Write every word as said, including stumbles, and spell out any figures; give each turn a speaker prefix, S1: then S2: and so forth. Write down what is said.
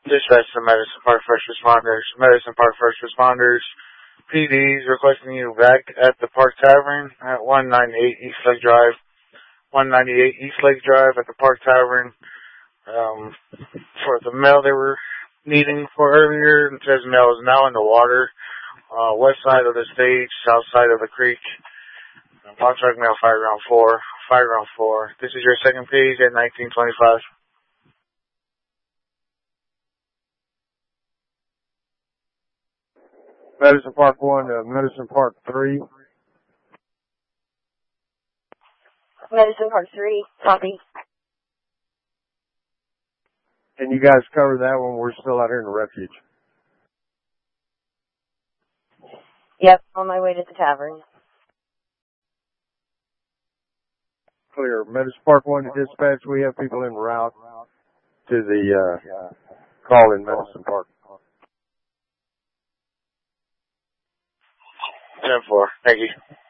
S1: Dispatch to Medicine Park First Responders. Medicine Park First Responders. P Ds requesting you back at the Park Tavern at one ninety-eight East Lake Drive. one ninety-eight East Lake Drive at the Park Tavern. Um, for the mail they were needing for earlier. It says mail is now in the water. Uh, west side of the stage, south side of the creek. Box truck mail, fire ground four. Fire ground four. This is your second page at nineteen twenty-five.
S2: Medicine Park one to Medicine Park three.
S3: Medicine Park three, copy.
S2: And you guys cover that one? We're still out here in the refuge.
S3: Yep, on my way to the tavern.
S2: Clear. Medicine Park one to dispatch. We have people en route to the uh, call in Medicine Park.
S1: ten four. Thank you.